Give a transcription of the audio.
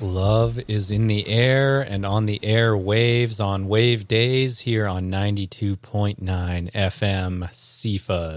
Love is in the air and on the air waves on wave days here on 92.9 FM CFUZ.